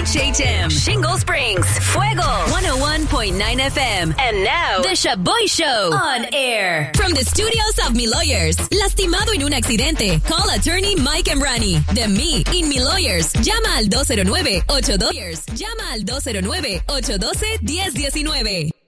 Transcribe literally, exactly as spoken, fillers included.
H H M, Shingle Springs, Fuego, one oh one point nine F M. And now, The Shaboy Show on air. From the studios of Mi Lawyers. Lastimado en un accidente. Call attorney Mike Emrani. De Me in Mi Lawyers. Llama al dos cero nueve, ocho dos. Llama al dos cero nueve, ocho uno dos, uno cero uno nueve.